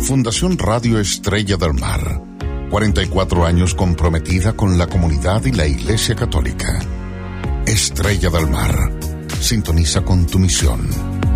Fundación Radio Estrella del Mar, 44 años comprometida con la comunidad y la Iglesia Católica. Estrella del Mar, sintoniza con tu misión.